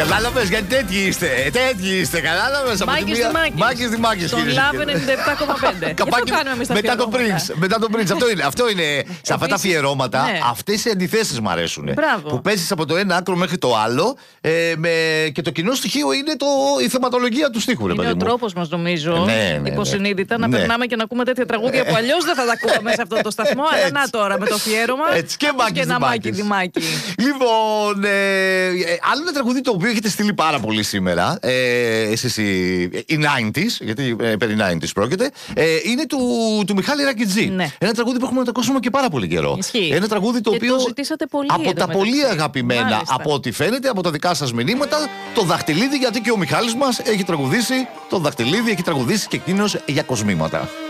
Κατάλαβες, γιατί τέτοιοι είστε. Τέτοιοι είστε, κατάλαβες. Μάκης Δημάκης. Στον Love 97,5. Καπάκι μετά το Prince. Αυτό είναι. Σε αυτά τα αφιερώματα, αυτές οι αντιθέσεις μου αρέσουν. Που παίζεις από το ένα άκρο μέχρι το άλλο και το κοινό στοιχείο είναι η θεματολογία του στίχου. Είναι ο τρόπος μας, νομίζω, υποσυνείδητα, να περνάμε και να ακούμε τέτοια τραγούδια που αλλιώς δεν θα τα ακούγαμε σε αυτό το σταθμό. Αλλά να τώρα με το αφιέρωμα. Έτσι και ένα Μάκη Δημάκη. Λοιπόν, άλλο ένα τραγούδι το οποίο έχετε στείλει πάρα πολύ σήμερα, εσείς οι 90s, γιατί περί 90s πρόκειται, είναι του Μιχάλη Ρακιτζή. Ναι. Ένα τραγούδι που έχουμε να το ακούσουμε και πάρα πολύ καιρό. Ισχύει. Ένα τραγούδι το οποίο. Το ζητήσατε πολύ. Από τα πολύ αγαπημένα, μάλιστα, από ό,τι φαίνεται, από τα δικά σας μηνύματα, το Δαχτυλίδι, γιατί και ο Μιχάλης μας έχει τραγουδήσει. Το Δαχτυλίδι έχει τραγουδήσει και εκείνος για κοσμήματα.